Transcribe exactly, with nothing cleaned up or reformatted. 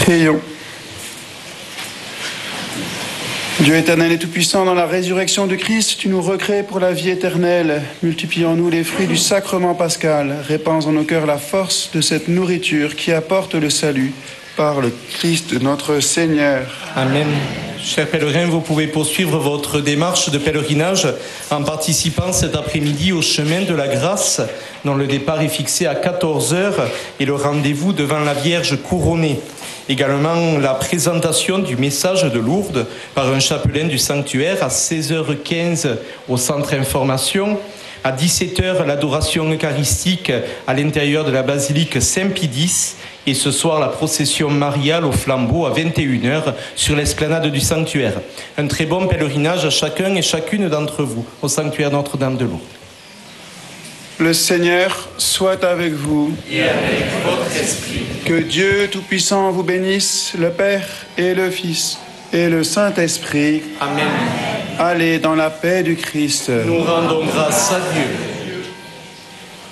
Prions. Dieu éternel et tout-puissant, dans la résurrection de Christ, tu nous recrées pour la vie éternelle. Multiplie en nous les fruits du sacrement pascal. Répands en nos cœurs la force de cette nourriture qui apporte le salut par le Christ notre Seigneur. Amen. Chers pèlerins, vous pouvez poursuivre votre démarche de pèlerinage en participant cet après-midi au chemin de la grâce, dont le départ est fixé à quatorze heures et le rendez-vous devant la Vierge couronnée. Également la présentation du message de Lourdes par un chapelain du sanctuaire à seize heures quinze au centre information. À dix-sept heures, l'adoration eucharistique à l'intérieur de la basilique Saint-Pie-X. Et ce soir, la procession mariale au flambeau à vingt et une heures sur l'esplanade du sanctuaire. Un très bon pèlerinage à chacun et chacune d'entre vous au sanctuaire Notre-Dame de Lourdes. Le Seigneur soit avec vous. Et avec votre esprit. Que Dieu Tout-Puissant vous bénisse, le Père et le Fils et le Saint-Esprit. Amen. Allez dans la paix du Christ. Nous rendons grâce à Dieu.